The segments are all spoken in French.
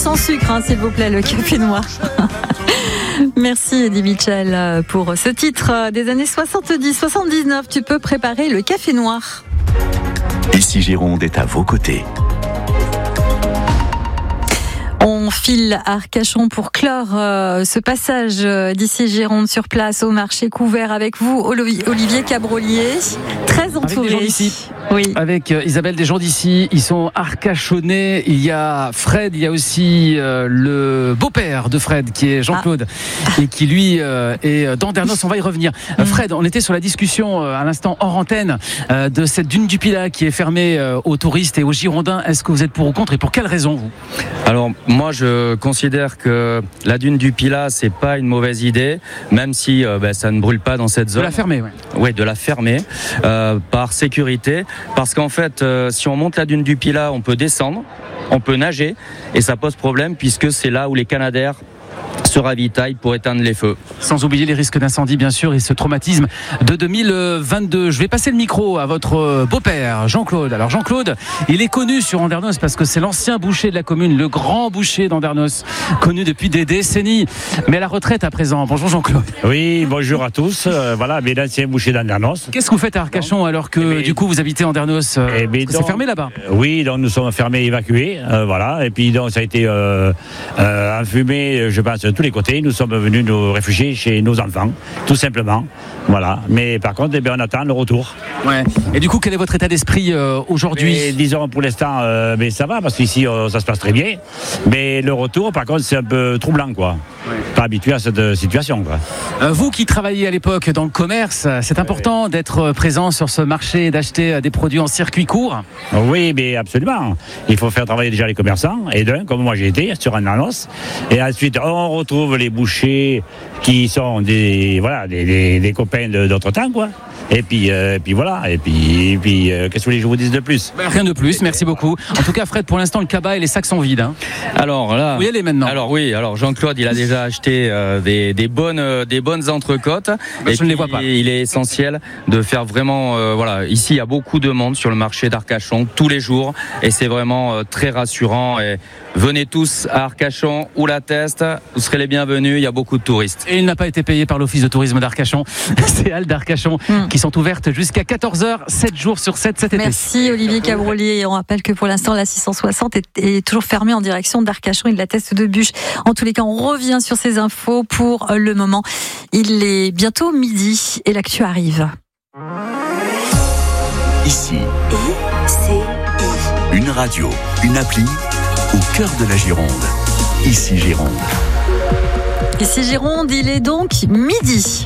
sans sucre, s'il vous plaît, le café noir. Merci Eddie Mitchell pour ce titre des années 70-79. Tu peux préparer le café noir. Ici Gironde est à vos côtés. On file à Arcachon pour clore ce passage d'ici Gironde sur place au marché couvert avec vous, Olivier Cabrolier, très entouré. Avec des gens d'ici. Oui. Avec Isabelle, des gens d'ici, ils sont arcachonnais. Il y a Fred, il y a aussi le beau-père de Fred qui est Jean-Claude et qui lui est d'Andernos. On va y revenir. Fred, on était sur la discussion à l'instant hors antenne de cette dune du Pilat qui est fermée aux touristes et aux Girondins. Est-ce que vous êtes pour ou contre et pour quelle raison vous ? Alors moi je considère que la dune du Pilat c'est pas une mauvaise idée, même si ça ne brûle pas dans cette zone. De la fermer, Oui, de la fermer par sécurité, parce qu'en fait si on monte la dune du Pilat, on peut descendre, on peut nager et ça pose problème puisque c'est là où les canadaires se ravitaillent pour éteindre les feux. Sans oublier les risques d'incendie bien sûr et ce traumatisme de 2022. Je vais passer le micro à votre beau-père Jean-Claude. Alors Jean-Claude, il est connu sur Andernos parce que c'est l'ancien boucher de la commune, le grand boucher d'Andernos, connu depuis des décennies, mais à la retraite à présent. Bonjour Jean-Claude. Oui, bonjour à tous. Voilà, mais l'ancien boucher d'Andernos. Qu'est-ce que vous faites à Arcachon alors que du coup vous habitez Andernos c'est fermé là-bas? Oui, donc nous sommes fermés, évacués, voilà, et puis donc ça a été enfumé, je pense, de tous les côtés. Nous sommes venus nous réfugier chez nos enfants, tout simplement. Voilà. Mais par contre, on attend le retour. Ouais. Et du coup, quel est votre état d'esprit aujourd'hui? Disons pour l'instant, mais ça va parce qu'ici ça se passe très bien. Mais le retour, par contre, c'est un peu troublant, quoi. Ouais. Pas habitué à cette situation, quoi. Vous qui travaillez à l'époque dans le commerce, c'est important d'être présent sur ce marché et d'acheter des produits en circuit court? Oui, mais absolument. Il faut faire travailler déjà les commerçants, et comme moi j'ai été sur Andernos. Et ensuite, on retrouve les bouchers qui sont des copains d'autre temps, quoi. Et puis voilà. Et puis qu'est-ce que vous voulez que je vous dise de plus? Rien de plus, merci beaucoup. En tout cas, Fred, pour l'instant, le cabas et les sacs sont vides. Alors là, vous y allez maintenant. Alors Jean-Claude, il a déjà acheté des bonnes entrecôtes. Et je ne les vois pas. Il est essentiel de faire vraiment, ici il y a beaucoup de monde sur le marché d'Arcachon tous les jours, et c'est vraiment très rassurant. Et venez tous à Arcachon ou la Teste, vous serez les bienvenus. Il y a beaucoup de touristes. Et il n'a pas été payé par l'Office de tourisme d'Arcachon. C'est Halles d'Arcachon qui sont ouvertes jusqu'à 14h, 7 jours sur 7 cet été. Merci Olivier Cabrolier. On rappelle que pour l'instant, la 660 est toujours fermée en direction d'Arcachon et de la Teste de Bûche. En tous les cas, on revient sur ces infos pour le moment. Il est bientôt midi et l'actu arrive. Ici, une radio, une appli au cœur de la Gironde. Ici Gironde. Ici Gironde, il est donc midi.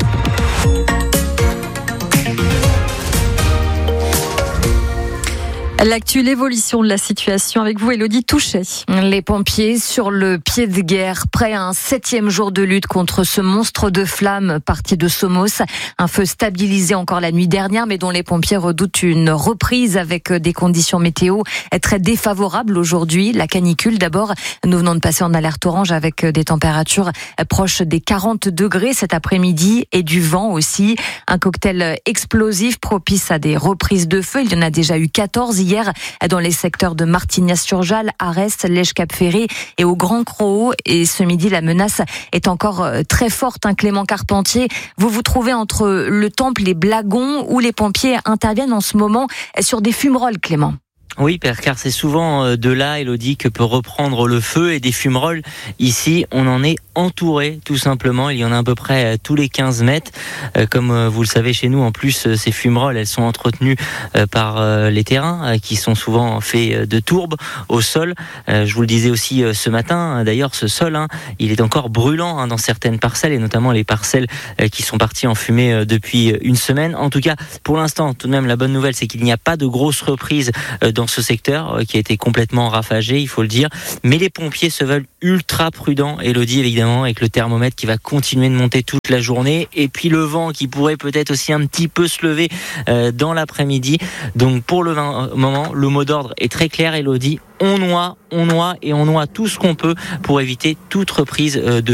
L'actu, l'évolution de la situation avec vous, Élodie Touchet. Les pompiers sur le pied de guerre, prêts à un 7e jour de lutte contre ce monstre de flammes parti de Somos. Un feu stabilisé encore la nuit dernière, mais dont les pompiers redoutent une reprise avec des conditions météo très défavorables aujourd'hui. La canicule d'abord. Nous venons de passer en alerte orange avec des températures proches des 40 degrés cet après-midi et du vent aussi. Un cocktail explosif propice à des reprises de feu. Il y en a déjà eu 14 hier dans les secteurs de Martignas-sur-Jalles, Arès, Lège-Cap-Ferré et au Grand Croau. Et ce midi, la menace est encore très forte. Clément Carpentier, vous vous trouvez entre le Temple et Blagon où les pompiers interviennent en ce moment sur des fumerolles, Clément. Oui, car c'est souvent de là, Élodie, que peut reprendre le feu et des fumerolles. Ici, on en est entouré, tout simplement. Il y en a à peu près tous les 15 mètres. Comme vous le savez chez nous, en plus, ces fumerolles, elles sont entretenues par les terrains qui sont souvent faits de tourbes au sol. Je vous le disais aussi ce matin, d'ailleurs, ce sol, il est encore brûlant dans certaines parcelles, et notamment les parcelles qui sont parties en fumée depuis une semaine. En tout cas, pour l'instant, tout de même, la bonne nouvelle, c'est qu'il n'y a pas de grosse reprise dans ce secteur qui a été complètement ravagé, il faut le dire. Mais les pompiers se veulent ultra prudents, Élodie, évidemment, avec le thermomètre qui va continuer de monter toute la journée, et puis le vent qui pourrait peut-être aussi un petit peu se lever dans l'après-midi. Donc pour le moment, le mot d'ordre est très clair, Élodie. On noie et on noie tout ce qu'on peut pour éviter toute reprise de feu.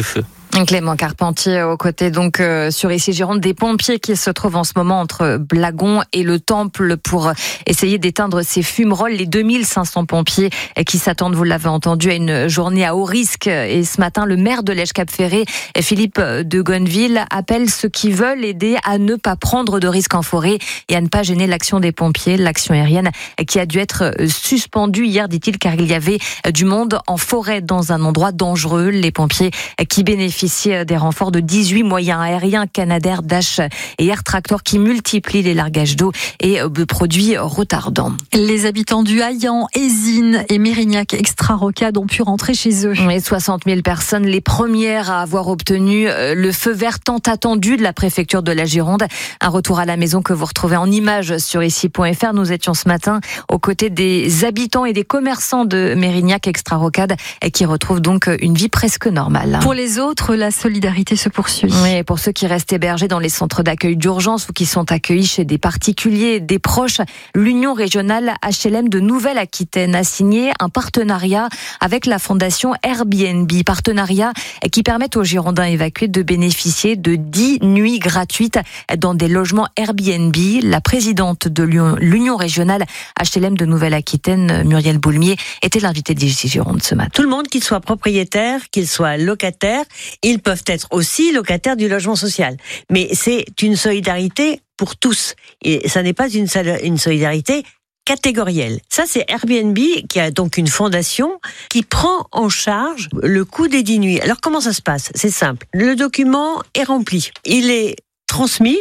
Clément Carpentier aux côtés donc sur ici Gironde des pompiers qui se trouvent en ce moment entre Blagon et le Temple pour essayer d'éteindre ces fumerolles. Les 2500 pompiers qui s'attendent, vous l'avez entendu, à une journée à haut risque. Et ce matin, le maire de Lège-Cap-Ferré, Philippe de Gonneville, appelle ceux qui veulent aider à ne pas prendre de risques en forêt et à ne pas gêner l'action des pompiers, l'action aérienne qui a dû être suspendue hier, dit-il, car il y avait du monde en forêt dans un endroit dangereux. Les pompiers qui bénéficient des renforts de 18 moyens aériens, Canadair, Dash et Air Tractor qui multiplient les largages d'eau et de produits retardants. Les habitants du Haillan, Ézines et Mérignac extra-rocade ont pu rentrer chez eux. Et 60 000 personnes, les premières à avoir obtenu le feu vert tant attendu de la préfecture de la Gironde. Un retour à la maison que vous retrouvez en images sur ici.fr. Nous étions ce matin aux côtés des habitants et des commerçants de Mérignac extra-rocade qui retrouvent donc une vie presque normale. Pour les autres, la solidarité se poursuit. Oui, et pour ceux qui restent hébergés dans les centres d'accueil d'urgence ou qui sont accueillis chez des particuliers, des proches, l'Union régionale HLM de Nouvelle-Aquitaine a signé un partenariat avec la fondation Airbnb. Partenariat qui permet aux Girondins évacués de bénéficier de 10 nuits gratuites dans des logements Airbnb. La présidente de l'Union régionale HLM de Nouvelle-Aquitaine, Muriel Boulmier, était l'invitée de l'IGC Gironde ce matin. Tout le monde, qu'il soit propriétaire, qu'il soit locataire, ils peuvent être aussi locataires du logement social. Mais c'est une solidarité pour tous. Et ça n'est pas une solidarité catégorielle. Ça, c'est Airbnb qui a donc une fondation qui prend en charge le coût des 10 nuits. Alors, comment ça se passe ? C'est simple. Le document est rempli. Il est transmis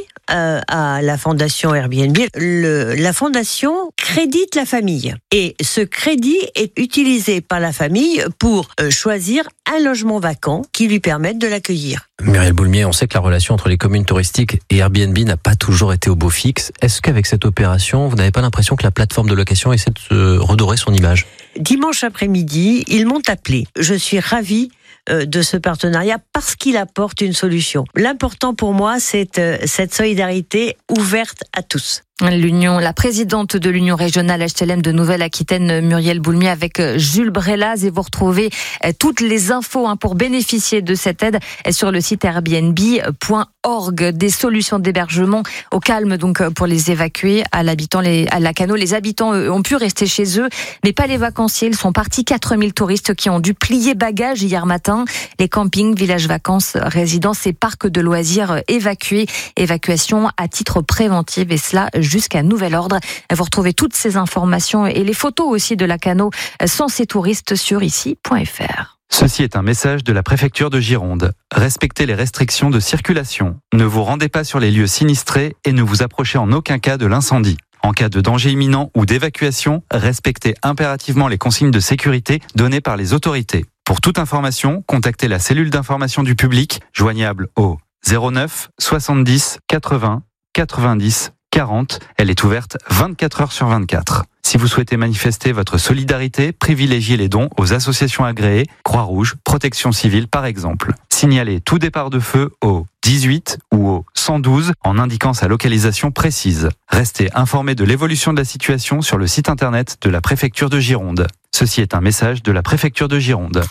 à la fondation Airbnb. La fondation crédite la famille. Et ce crédit est utilisé par la famille pour choisir un logement vacant qui lui permette de l'accueillir. Muriel Boulmier, on sait que la relation entre les communes touristiques et Airbnb n'a pas toujours été au beau fixe. Est-ce qu'avec cette opération, vous n'avez pas l'impression que la plateforme de location essaie de se redorer son image ? Dimanche après-midi, ils m'ont appelé. Je suis ravie de ce partenariat parce qu'il apporte une solution. L'important pour moi, c'est cette solidarité ouverte à tous. La présidente de l'Union régionale HLM de Nouvelle-Aquitaine, Muriel Boulmier, avec Jules Brelaz, et vous retrouvez toutes les infos pour bénéficier de cette aide sur le site airbnb.org. Des solutions d'hébergement au calme donc pour les évacués à Lacanau. Les habitants ont pu rester chez eux, mais pas les vacanciers. Ils sont partis. 4000 touristes qui ont dû plier bagages hier matin. Les campings, villages vacances, résidences et parcs de loisirs évacués. Évacuation à titre préventif, et cela jusqu'à nouvel ordre. Vous retrouvez toutes ces informations et les photos aussi de Lacanau sans ces touristes sur ici.fr. Ceci est un message de la préfecture de Gironde. Respectez les restrictions de circulation. Ne vous rendez pas sur les lieux sinistrés et ne vous approchez en aucun cas de l'incendie. En cas de danger imminent ou d'évacuation, respectez impérativement les consignes de sécurité données par les autorités. Pour toute information, contactez la cellule d'information du public, joignable au 09 70 80 90 40. Elle est ouverte 24 heures sur 24. Si vous souhaitez manifester votre solidarité, privilégiez les dons aux associations agréées, Croix-Rouge, Protection Civile par exemple. Signalez tout départ de feu au 18 ou au 112 en indiquant sa localisation précise. Restez informés de l'évolution de la situation sur le site internet de la préfecture de Gironde. Ceci est un message de la préfecture de Gironde.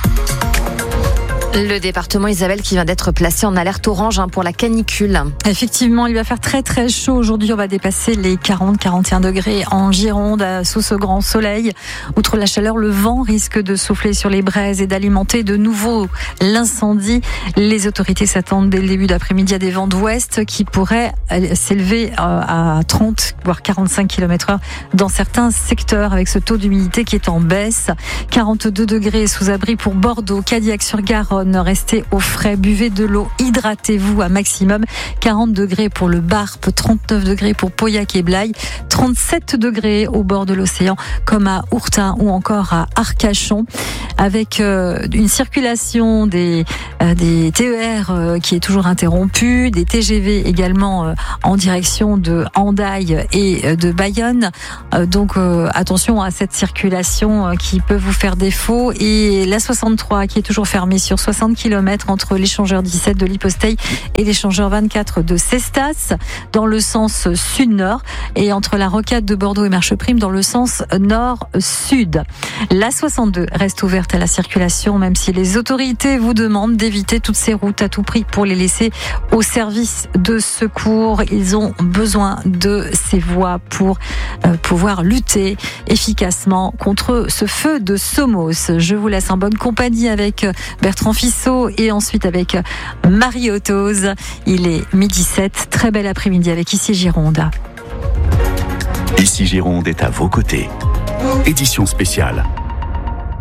Le département, Isabelle, qui vient d'être placé en alerte orange pour la canicule. Effectivement, il va faire très très chaud. Aujourd'hui, on va dépasser les 40-41 degrés en Gironde sous ce grand soleil. Outre la chaleur, le vent risque de souffler sur les braises et d'alimenter de nouveau l'incendie. Les autorités s'attendent dès le début d'après-midi à des vents d'ouest qui pourraient s'élever à 30 voire 45 km/h dans certains secteurs avec ce taux d'humidité qui est en baisse. 42 degrés sous abri pour Bordeaux, Cadillac-sur-Garonne. Restez au frais, buvez de l'eau, hydratez-vous à maximum. 40 degrés pour le Barp, 39 degrés pour Pauillac et Blaye, 37 degrés au bord de l'océan comme à Ourtin ou encore à Arcachon, avec une circulation des TER qui est toujours interrompue, des TGV également en direction de Hendaye et de Bayonne. Donc attention à cette circulation qui peut vous faire défaut. Et la 63 qui est toujours fermée sur 60 km entre l'échangeur 17 de l'Hyposteil et l'échangeur 24 de Cestas dans le sens sud-nord, et entre la rocade de Bordeaux et Marcheprime dans le sens nord-sud. La 62 reste ouverte ouverte à la circulation, même si les autorités vous demandent d'éviter toutes ces routes à tout prix pour les laisser au service de secours. Ils ont besoin de ces voies pour pouvoir lutter efficacement contre ce feu de Somos. Je vous laisse en bonne compagnie avec Bertrand Fissot et ensuite avec Marie Ottoz. Il est 12h07. Très bel après-midi avec Ici Gironde. Ici Gironde est à vos côtés. Édition spéciale.